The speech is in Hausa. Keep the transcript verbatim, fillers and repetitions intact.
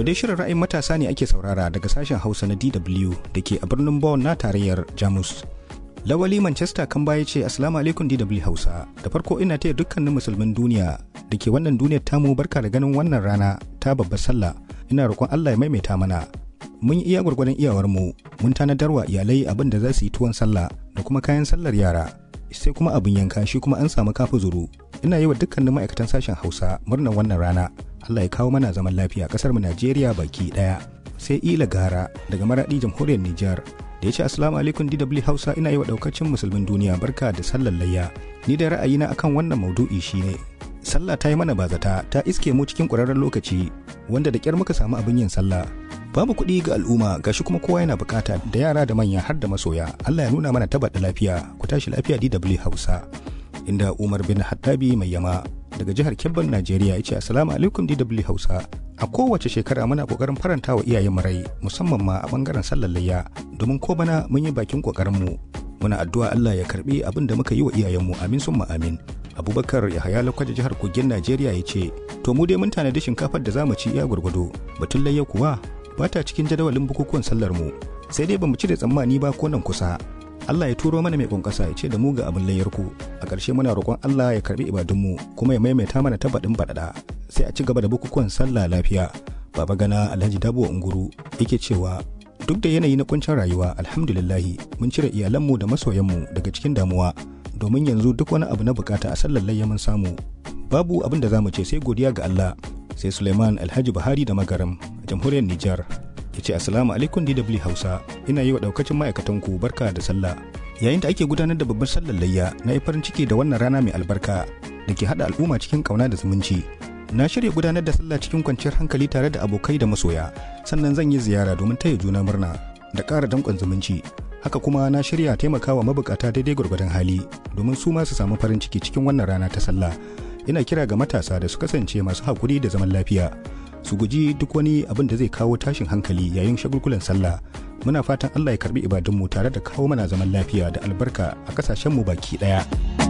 To dai shirin ra'ayin matasa ne ake saurara daga sashen Hausa na D W da ke a birnin Bonn na tarayyar Jamus. Lawali Manchester kan baya ce Assalamu alaikum D W Hausa. Da farko ina taya dukkanin musulmin duniya da ke wannan duniyar tamu barka da ganin wannan rana ta babbar sallah. Ina roƙon Allah ya maimaita mana. Mun yi iya gwargwadon iyawarmu, mun tanadarwa iyalai abin da za su yi tuwon sallah da kuma kayan sallar yara. Sai kuma abin yanka shi kuma an samu kafu zuru. Ina yi wa dukkanin ma'aikatan sashen Hausa murnar wannan rana. Allah ya kawo mana zaman lafiya kasar mu Najeriya baki daya. Sai Ila Gara daga Maradi Jamhuriyar Nijar da ya ce Assalamu alaikum D W Hausa, ina yi wa daukacin musulmin duniya barka da sallar layya. Ni da ra'ayina akan wannan maudu'i shine sallah ta yi mana bazata, ta iske mu cikin ƙurarren lokaci wanda da ƙyar muka samu abin yin sallah. Babu kuɗi ga al'umma, gashi kuma kowa yana bukata, da yara da manya har da masoya. Allah ya nuna mana tabbata lafiya. Ku tashi lafiya D W Hausa. Inda Umar bin Hattabi mai yama daga jihar Kebbin Najeriya ya ce Assalamu alaikum D W Hausa. A kowace shekara muna kokarin faranta wa iyayen rai, musamman ma a bangaren sallar layya, domin ko bana mun yi bakin kokarin mu. Muna addu'a Allah ya karbi abin da muka yi wa iyayenmu, amin summa amin. Abubakar Yahaya Lakwaje jihar Kogin Najeriya ya ce to mu dai mun tanadi shinkafar da zamu ci iya gurgudo, batun layya kuwa ba ta cikin jadawalin bukukuwan sallar mu, sai dai bamu ci da tsammani ba ko nan kusa. Allah ya turo mana mai ƙwanƙasa ya ce da mu ga abin layyarku. A ƙarshe muna roƙon Allah ya karɓi ibadunmu kuma ya maimaita mana tabbaɗin baɗaɗa, sai a ci gaba da bukukuwan sallah lafiya. Baba Gana Alhaji Dabo Unguru yake cewa duk da yanayi na kuncin rayuwa, alhamdulillahi mun cire iyalanmu da masoyanmu daga cikin damuwa, domin yanzu duk wani abu na bukata a sallar layya mun samu. Babu abin da zamu ce sai godiya ga Allah. Sai Suleiman Alhaji Buhari da Magaram a Jamhuriyar Nijar ya ce Assalamu alaikum D W Hausa, ina yi wa daukacin ma'aikatanku barka da sallah. Yayin da ake gudanar da babbar sallar layya, na yi farin ciki da wannan rana mai albarka da ke haɗa al'umma cikin ƙauna da zumunci. Na shirya gudanar da sallah cikin kwanciyar hankali tare da abokai da masoya, sannan zan yi ziyara domin taya juna murna da ƙara danƙon zumunci. Haka kuma na shirya taimakawa mabukata daidai gwargwadon hali domin su ma su samu farin ciki cikin wannan rana ta sallah. Ina kira ga matasa da su kasance masu haƙuri da zaman lafiya, su guji duk wani abin da zai kawo tashin hankali yayin shagulgulan sallah. Muna fatan Allah ya karbi ibadunmu tare da kawo mana zaman lafiya da albarka a kasashenmu baki daya.